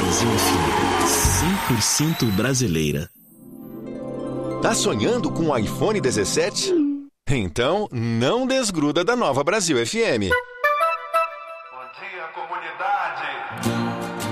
Brasil FM, 100% brasileira. Tá sonhando com o iPhone 17? Então, não desgruda da Nova Brasil FM.